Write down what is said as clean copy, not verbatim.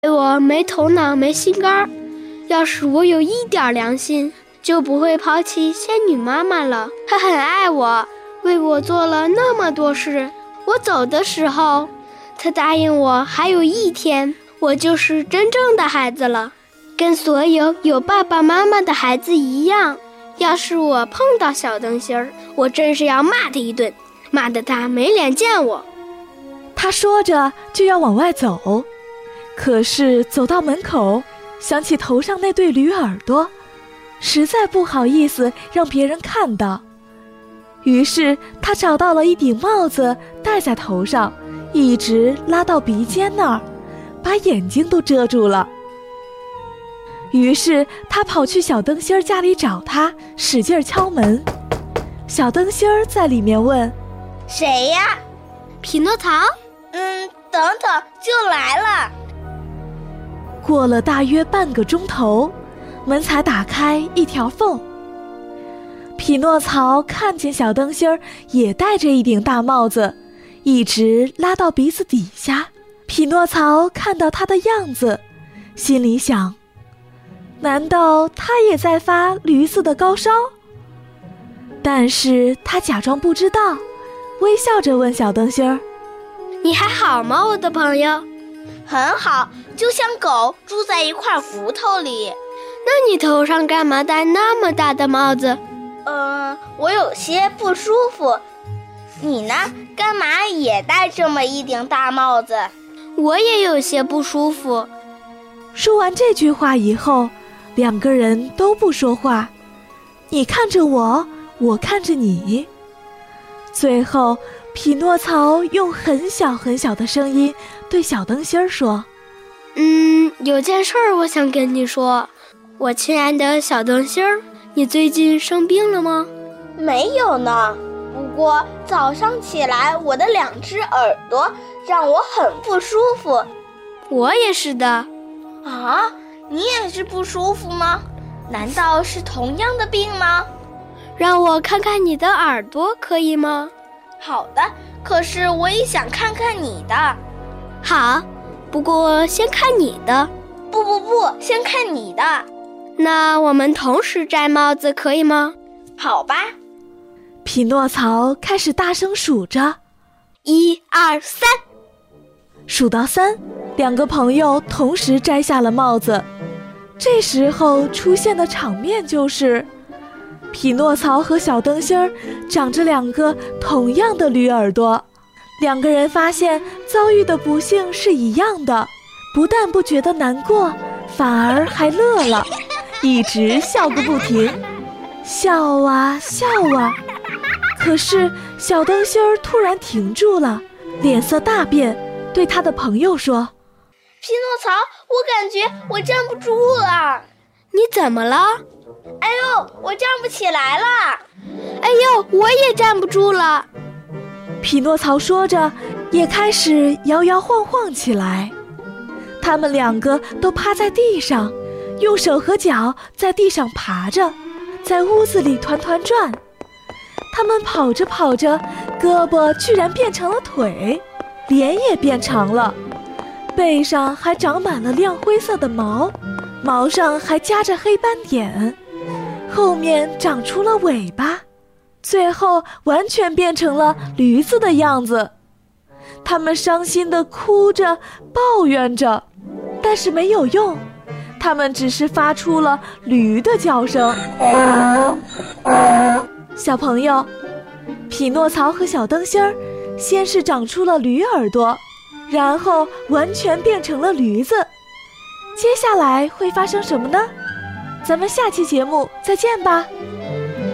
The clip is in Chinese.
我没头脑没心肝，要是我有一点良心，就不会抛弃仙女妈妈了。她很爱我，为我做了那么多事。我走的时候，她答应我还有1天，我就是真正的孩子了，跟所有爸爸妈妈的孩子一样。要是我碰到小灯芯儿，我真是要骂他一顿，骂得他没脸见我。 他说着就要往外走，可是走到门口，想起头上那对驴耳朵，实在不好意思让别人看到，于是他找到了一顶帽子戴在头上，一直拉到鼻尖那儿，把眼睛都遮住了。于是他跑去小灯芯儿家里找他，使劲敲门。小灯芯儿在里面问： 谁呀？ 匹诺曹。 等等，就来了。 过了大约半个钟头，门才打开一条缝。匹诺曹看见小灯芯儿也戴着一顶大帽子，一直拉到鼻子底下。匹诺曹看到他的样子，心里想，难道他也在发驴子的高烧？但是他假装不知道，微笑着问小灯芯儿： 你还好吗，我的朋友？ 很好，就像狗住在一块骨头里。 那你头上干嘛戴那么大的帽子？ 我有些不舒服。你呢？干嘛也戴这么一顶大帽子？ 我也有些不舒服。 说完这句话以后，两个人都不说话，你看着我，我看着你。最后匹诺曹用很小很小的声音对小灯芯儿说： 有件事我想跟你说，我亲爱的小灯芯儿，你最近生病了吗？ 没有呢，不过早上起来我的2只耳朵让我很不舒服。 我也是的。 啊，你也是不舒服吗？难道是同样的病吗？ 让我看看你的耳朵可以吗？ 好的，可是我也想看看你的。 好，不过先看你的。 不，先看你的。 那我们同时摘帽子可以吗？ 好吧。 匹诺曹开始大声数着 1、2、3， 数到3，两个朋友同时摘下了帽子。这时候出现的场面就是匹诺曹和小灯芯儿长着2个同样的驴耳朵，两个人发现遭遇的不幸是一样的，不但不觉得难过，反而还乐了，一直笑个不停，笑啊笑啊。可是小灯芯儿突然停住了，脸色大变，对他的朋友说： 匹诺曹，我感觉我站不住了。 你怎么了？ 哎呦，我站不起来了。 哎呦，我也站不住了。 匹诺曹说着也开始摇摇晃晃起来。他们2个都趴在地上，用手和脚在地上爬着，在屋子里团团转。他们跑着跑着，胳膊居然变成了腿，脸也变长了，背上还长满了亮灰色的毛，毛上还夹着黑斑点，后面长出了尾巴，最后完全变成了驴子的样子。他们伤心地哭着抱怨着，但是没有用，他们只是发出了驴的叫声。小朋友，匹诺曹和小灯芯儿先是长出了驴耳朵，然后完全变成了驴子。接下来会发生什么呢？咱们下期节目再见吧。